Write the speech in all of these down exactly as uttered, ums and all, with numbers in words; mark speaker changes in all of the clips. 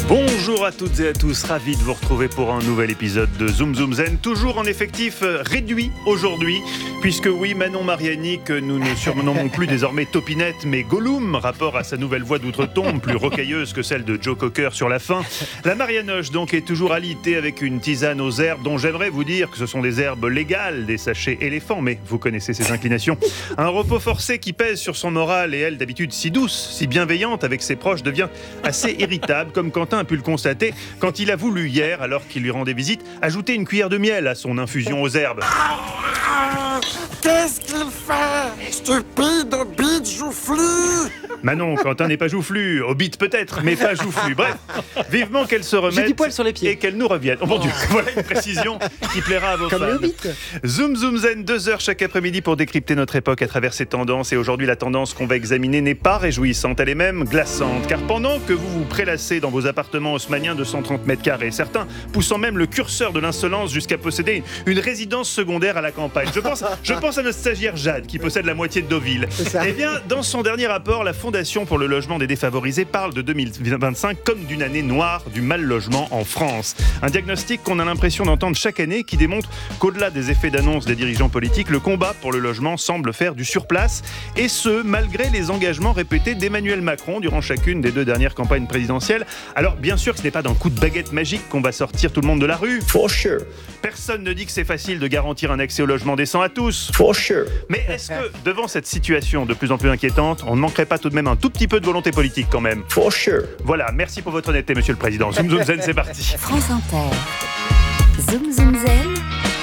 Speaker 1: Bonjour à toutes et à tous, ravi de vous retrouver pour un nouvel épisode de Zoom Zoom Zen, toujours en effectif réduit aujourd'hui, puisque oui, Manon Mariani, que nous ne surnommons plus désormais Topinette, mais Gollum, rapport à sa nouvelle voix d'outre-tombe, plus rocailleuse que celle de Joe Cocker sur la fin. La Marianoche donc est toujours alitée avec une tisane aux herbes, dont j'aimerais vous dire que ce sont des herbes légales, des sachets éléphants, mais vous connaissez ses inclinations. Un repos forcé qui pèse sur son moral, et elle d'habitude si douce, si bienveillante avec ses proches, devient assez irritable, comme Quentin a pu le constater quand il a voulu hier, alors qu'il lui rendait visite, ajouter une cuillère de miel à son infusion aux herbes.
Speaker 2: Qu'est-ce qu'il fait? Stupide, bite joufflu!
Speaker 1: Manon, Quentin n'est pas joufflu, au bite peut-être, mais pas joufflu. Bref, vivement qu'elle se remette.
Speaker 3: J'ai du poil sur les pieds.
Speaker 1: Et qu'elle nous revienne. Oh mon Dieu, voilà une précision qui plaira à vos
Speaker 3: Comme
Speaker 1: fans.
Speaker 3: le Hobbit.
Speaker 1: Zoom Zoom Zen, deux heures chaque après-midi pour décrypter notre époque à travers ses tendances. Et aujourd'hui, la tendance qu'on va examiner n'est pas réjouissante, elle est même glaçante. Car pendant que vous vous prélassez dans vos appartements haussmanniens de cent trente mètres carrés, certains poussant même le curseur de l'insolence jusqu'à posséder une résidence secondaire à la campagne. Je pense, je pense à notre stagiaire Jade, qui possède la moitié de Deauville. Eh bien, dans son dernier rapport, la Fondation pour le logement des défavorisés parle de deux mille vingt-cinq comme d'une année noire du mal logement en France. Un diagnostic qu'on a l'impression d'entendre chaque année qui démontre qu'au-delà des effets d'annonce des dirigeants politiques, le combat pour le logement semble faire du surplace, et ce, malgré les engagements répétés d'Emmanuel Macron durant chacune des deux dernières campagnes présidentielles. Alors, bien sûr que ce n'est pas d'un coup de baguette magique qu'on va sortir tout le monde de la rue.
Speaker 4: For sure.
Speaker 1: Personne ne dit que c'est facile de garantir un accès au logement décent à tous.
Speaker 4: For sure.
Speaker 1: Mais est-ce que, devant cette situation de plus en plus inquiétante, on ne manquerait pas tout de même un tout petit peu de volonté politique quand même?
Speaker 4: For sure.
Speaker 1: Voilà, merci pour votre honnêteté, Monsieur le Président. Zoom Zoom Zen, c'est parti.
Speaker 5: France Inter. Zoom Zoom Zen.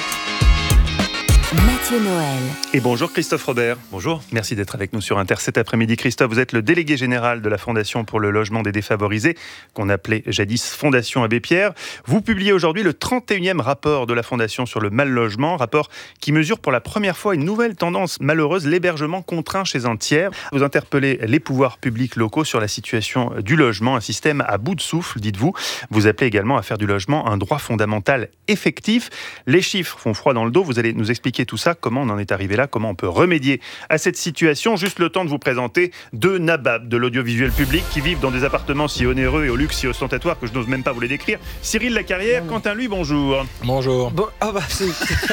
Speaker 5: Mathieu Noël.
Speaker 1: Et bonjour Christophe Robert.
Speaker 6: Bonjour.
Speaker 1: Merci d'être avec nous sur Inter cet après-midi. Christophe, vous êtes le délégué général de la Fondation pour le logement des défavorisés, qu'on appelait jadis Fondation Abbé Pierre. Vous publiez aujourd'hui le trente et unième rapport de la Fondation sur le mal logement, rapport qui mesure pour la première fois une nouvelle tendance malheureuse, l'hébergement contraint chez un tiers. Vous interpellez les pouvoirs publics locaux sur la situation du logement, un système à bout de souffle, dites-vous. Vous appelez également à faire du logement un droit fondamental effectif. Les chiffres font froid dans le dos, vous allez nous expliquer tout ça, comment on en est arrivé là, comment on peut remédier à cette situation. Juste le temps de vous présenter deux nababs de l'audiovisuel public qui vivent dans des appartements si onéreux et au luxe si ostentatoire que je n'ose même pas vous les décrire. Cyril Lacarrière, mmh. Quentin Lui, bonjour.
Speaker 6: Bonjour.
Speaker 3: Bon, oh bah, c'est...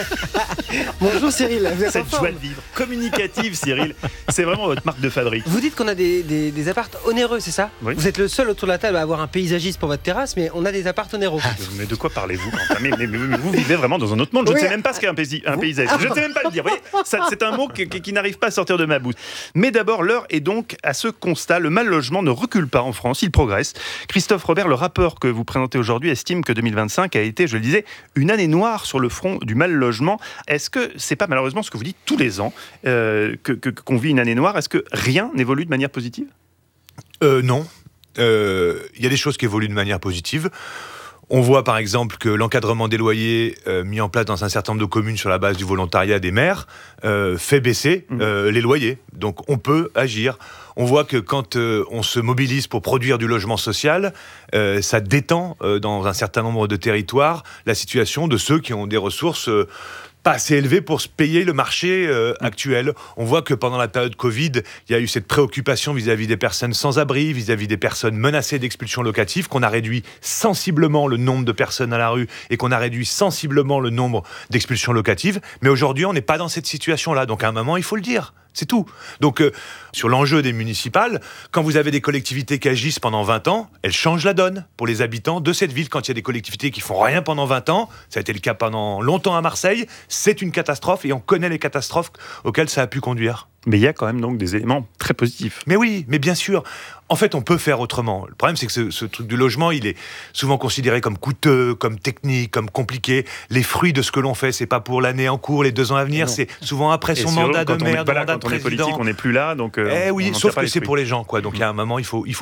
Speaker 3: Bonjour Cyril, vous êtes
Speaker 1: Cette
Speaker 3: en forme.
Speaker 1: joie de vivre communicative, Cyril, c'est vraiment votre marque de fabrique.
Speaker 3: Vous dites qu'on a des, des, des appartes onéreux, c'est ça?
Speaker 1: Oui.
Speaker 3: Vous êtes le seul autour de la table à avoir un paysagiste pour votre terrasse, mais on a des appartes onéreux.
Speaker 1: Ah, mais de quoi parlez-vous, Quentin? mais, mais, mais, mais vous vivez vraiment dans un autre monde. Je ne
Speaker 3: Oui.
Speaker 1: sais même pas ce qu'est un, paysi- un paysage. Je ne sais même pas le dire. Vous voyez, ça, c'est un mot qui, qui, qui n'arrive pas à sortir de ma bouche. Mais d'abord, l'heure est donc à ce constat. Le mal logement ne recule pas en France, il progresse. Christophe Robert, le rapport que vous présentez aujourd'hui estime que deux mille vingt-cinq a été, je le disais, une année noire sur le front du mal logement. Est-ce que c'est pas malheureusement ce que vous dites tous les ans, euh, que, que, qu'on vit une année noire? Est-ce que rien n'évolue de manière positive?
Speaker 6: Euh, non. Il euh, y a des choses qui évoluent de manière positive. On voit par exemple que l'encadrement des loyers euh, mis en place dans un certain nombre de communes sur la base du volontariat des maires euh, fait baisser euh, les loyers. Donc on peut agir. On voit que quand euh, on se mobilise pour produire du logement social, euh, ça détend euh, dans un certain nombre de territoires la situation de ceux qui ont des ressources euh, pas assez élevé pour se payer le marché euh, actuel. On voit que pendant la période Covid, il y a eu cette préoccupation vis-à-vis des personnes sans abri, vis-à-vis des personnes menacées d'expulsion locative, qu'on a réduit sensiblement le nombre de personnes à la rue et qu'on a réduit sensiblement le nombre d'expulsions locatives. Mais aujourd'hui, on n'est pas dans cette situation-là. Donc à un moment, il faut le dire. C'est tout. Donc, euh, sur l'enjeu des municipales, quand vous avez des collectivités qui agissent pendant vingt ans, elles changent la donne pour les habitants de cette ville. Quand il y a des collectivités qui font rien pendant vingt ans, ça a été le cas pendant longtemps à Marseille, c'est une catastrophe et on connaît les catastrophes auxquelles ça a pu conduire.
Speaker 1: Mais il y a quand même donc des éléments très positifs.
Speaker 6: Mais oui, mais bien sûr. En fait, on peut faire autrement. Le problème, c'est que ce, ce truc du logement, il est souvent considéré comme coûteux, comme technique, comme compliqué. Les fruits de ce que l'on fait, c'est pas pour l'année en cours, les deux ans à venir, c'est souvent après son mandat de maire, de mandat de président.
Speaker 1: Quand on est politique, on n'est plus là, donc. Euh,
Speaker 6: eh oui,
Speaker 1: on
Speaker 6: sauf
Speaker 1: pas
Speaker 6: que
Speaker 1: les
Speaker 6: c'est
Speaker 1: fruits.
Speaker 6: pour les gens, quoi. Donc, il y a un moment, il faut, il faut